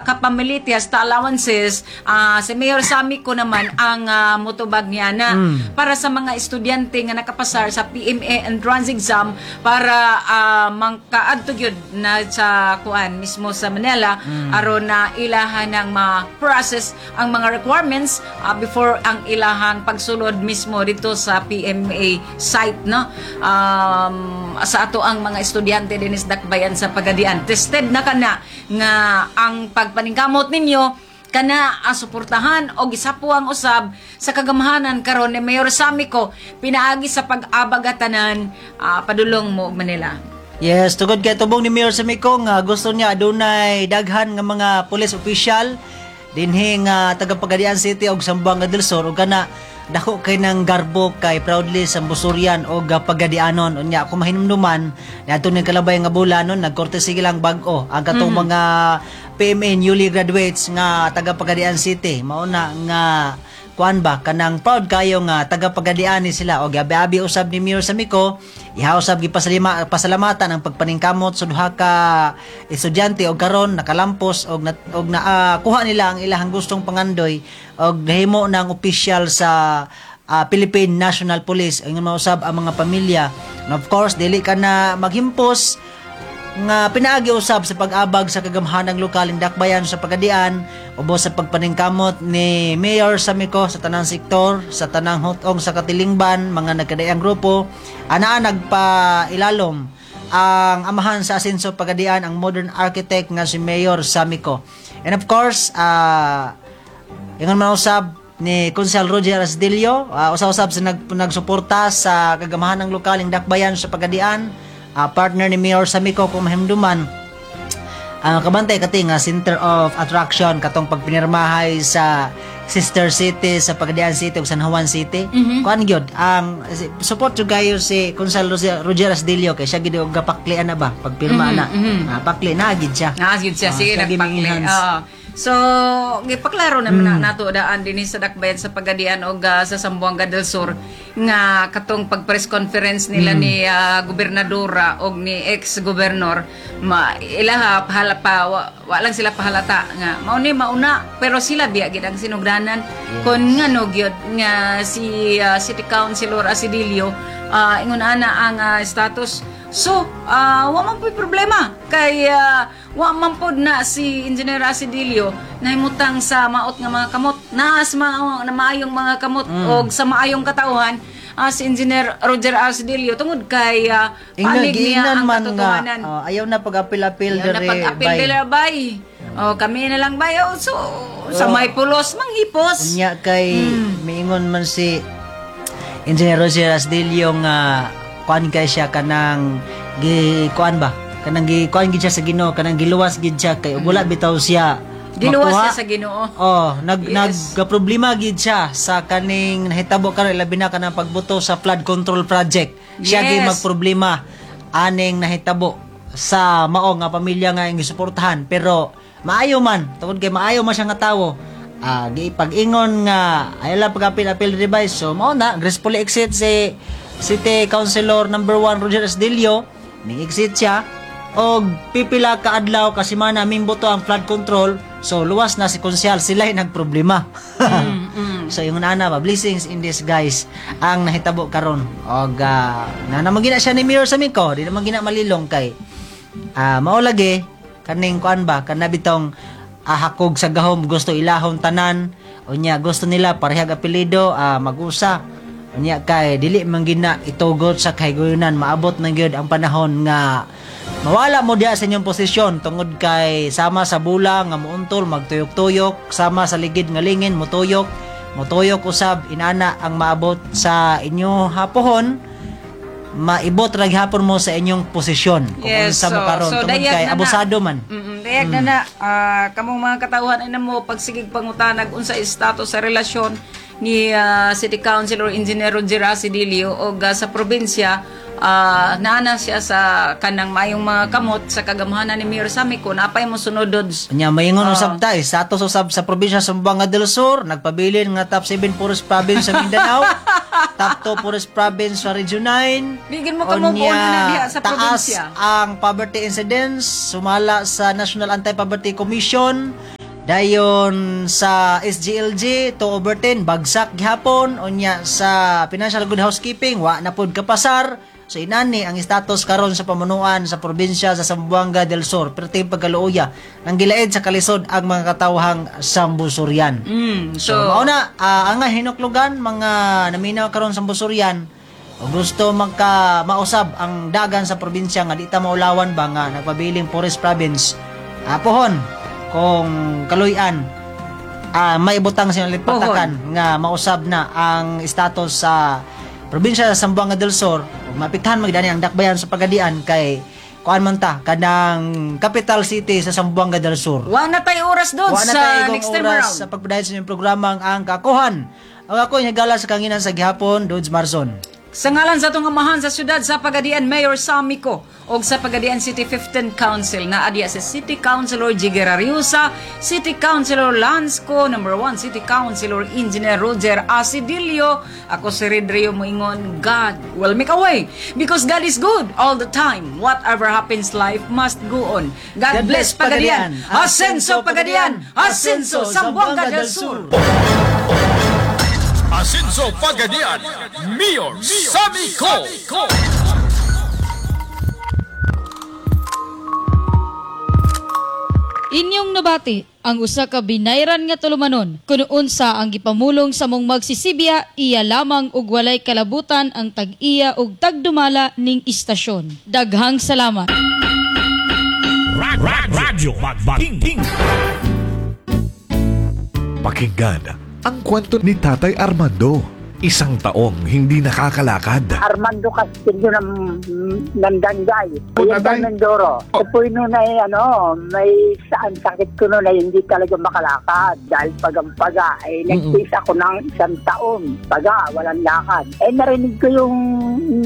kapamiliti hasta allowances, si Mayor Sammy ko naman ang mutubag niya na para sa mga estudyante nga nakapasar sa PMA entrance exam para mangkaadto gyud na sa kuan mismo sa Manila aron na ilahan ng ma-process ang mga requirements before ang ilahang pagsulod mismo dito sa PMA site, no. Sa ato ang mga estudyante dinis dakbayan sa Pagadian, tested na kana nga ang pagpaningkamot ninyo kana suportahan o gisapo ang usab sa kagamahanan karon ni Mayor Sammy ko pinaagi sa pag-abagatanan padulong mo Manila. Yes, tugod kay tubong ni Mayor Sammy ko nga gusto niya adunay daghan nga mga police official dinhi nga taga Pagadian City ug Zamboanga del Sur ug kana dako kay nang garbo kay proudly sa Busurian o Pagadianon unya ako mahinumduman niadto ni kalabay nga bulanon nagkorte sige lang bag-o ang katong mga PMA newly graduates nga taga Pagadian City mauna nga kuan ba kanang proud kayo nga taga Pagadiani sila o gabi-abi usab ni Mayor Sammy ko iha usab pasalamatan ang pagpaningkamot sa duha ka estudyante og karon nakalampos og kuha nila ang ilahang gustong pangandoy og nahimo ng official sa Philippine National Police ang mausab ang mga pamilya and of course dili ka na maghimpos nga pinaagi usab sa pag-abag sa kagamhanang lokaling dakbayan sa Pagadian ubos sa pagpaningkamot ni Mayor Sammy ko sa tanang sektor sa tanang hutong sa Katilingban mga nagkadayang grupo ana nagpailalom ang amahan sa Asenso Pagadian ang modern architect nga si Mayor Sammy ko and of course ingon man usab ni Konsehal Roger Asdilio usab sa nagsuporta sa kagamhanang lokaling dakbayan sa Pagadian partner ni Mayor Sammy ko kung mahimduman kabantay kati nga center of attraction katong pagpinirmahay sa sister city sa Pagadian City ug San Juan City kuan gyud ang support jud kayo si Konsehal Roger Asdilio kay siya gid og gapaklian na ba pagpirma na pakli na gid siya sige nagpakli so gipaklaro naman nato daan dinhi sa dakbayan sa Pagadian o sa Zamboanga del Sur nga katong pag-press conference nila ni gobernadora o ni ex-gobernador ilaha pahala pa walang sila pahalata nga mauna pero sila biya gid ang sinugdanan kon ngano gyud nga si City Councilor Asidilio ingon ana ang status so wa man po problema kay wa man pod na si Engineer Asidilio nahimutang sa maot nga mga kamot na maayong mga kamot og sa maayong katauhan si Engineer Roger Asidilio tungod kay panig niya ang katotohanan ayaw na pag-apil-apil bay kami na lang bay so sa may pulos manghipos unya kay miingon man si Engineer Roger Asidilio nga kuan kay siya kanang kuan ba kanang kuan gid siya sa Ginoo kanang giluwas gid siya kay wala bitaw siya giluwas siya sa Ginoo nagproblema gid siya sa kaning nahitabo karon labi na kanang pagbuto sa flood control project siya gid magproblema aning nahitabo sa mao nga pamilya nga ang gisuportahan pero maayo man tungod kay maayo man siya nga tawo pag-ingon nga ayala pag-apil-apil device so mao na gracefully exit si City Councilor number 1 Roger Asdilio ning-exit siya og pipila ka adlaw kasi man naming boto ang flood control so luwas na si Konsehal sila'y nagproblema so yung ana ba blessings in disguise ang nahitabo karon og naman gina siya ni Mayor Sammy ko di naman gina malilong kay mao lagi kaning kuan ba kanabitong hakog sa gahom gusto ilahom tanan unya gusto nila parehag apelyido mag-usa unya kay dili man gina itugot sa kahigunan maabot na gyud ang panahon nga mawala mo diya sa inyong posisyon tungod kay sama sa bulang nga muuntol magtuyok-tuyok sama sa ligid nga lingin mutuyok usab inana ang maabot sa inyo hapohon maibot ra gihapon mo sa inyong posisyon kung unsa mo karon tungod kay abusado man dayag na kamong mga katawhan ay namo pagsigig pangutanag unsa status sa relasyon ni City Councilor Engineer Roger Asidilio o sa probinsya naana siya sa kanang mayong mga kamot sa kagamhanan ni Mayor Sammy ko napay mo sunodod nya mayingon usab ta status usab sa probinsya sa Zamboanga del Sur nagpabilin nga top 7 Forest Province sa Mindanao top 2 Forest Province sa Region 9 bigyan mo kamo na diha sa probinsya ang poverty incidence sumala sa National Anti-Poverty Commission Dayon sa SGLG 2/10 bagsak gihapon, unya sa Financial Good Housekeeping wa na pud kapasar. So inani ang status karon sa pamunuan sa probinsya sa Zamboanga del Sur perti pagkaluoya nang gilaid sa kalisod ang mga katawhang Sambusurian. So mao na ang hinuklugan mga naminaw karon sa Sambusurian o gusto mausab ang dagan sa probinsya nga di ta maulawan ba nga nagpabiling Forest Province. Pohon kung kaluyan may butang silang patakan nga mausab na ang status sa probinsya sa Zamboanga del Sur ug mapiktahan magdani ang dakbayan sa Pagadian kay kuan man ta kanang capital city sa Zamboanga del Sur. Wa na tay oras doon sa next time around sa pagpadayon sa inyong programang ang Kakuhan. Ang ako higala sa kanginan sa gihapon, Dudes Marzon. Sa ngalan sa itong amahan sa syudad sa Pagadian, Mayor Sammy Ko, o sa Pagadian City 15th Council na adya sa City Councilor Jigger Ariusa, City Councilor Lansco, number 1 City Councilor Engineer Roger Asidilio, ako si Redrio Moingon, God will make a way because God is good all the time. Whatever happens, life must go on. God bless Pagadian. Asenso Pagadian. Asenso Zamboanga del Sur. Asenso Pagadian, Mayor Sammy Ko. Inyong nabati ang usa ka binayran nga tulumanon kuno unsa ang gipamulong sa mong magsisibya iya lamang ug walay kalabutan ang tag-iya ug tagdumala ning istasyon. Daghang salamat. Radyo Magbating. Pakinggan ang kwento ni Tatay Armando, isang taong hindi nakakalakad. Armando Castillo ng Danggay. Kuya Tatay? Mindoro. Oh. Ito noon ay may saan sakit ko noon ay hindi talaga makalakad. Dahil paga ay nagtis ako ng 1 taon. Paga, walang lakad. Narinig ko yung